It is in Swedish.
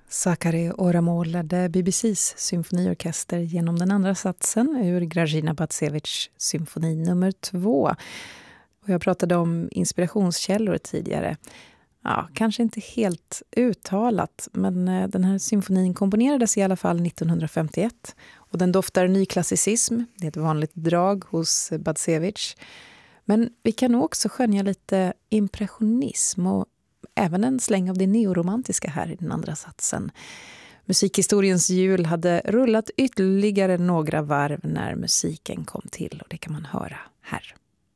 Sakari Oramol ledde BBCs symfoniorkester genom den andra satsen ur Grażyna Bacewicz symfoni nummer 2. Och jag pratade om inspirationskällor tidigare. Ja, kanske inte helt uttalat, men den här symfonin komponerades i alla fall 1951. Och den doftar nyklassicism, det är ett vanligt drag hos Bacewicz. Men vi kan nog också skönja lite impressionism och även en släng av det neoromantiska här i den andra satsen. Musikhistoriens hjul hade rullat ytterligare några varv när musiken kom till, och det kan man höra här.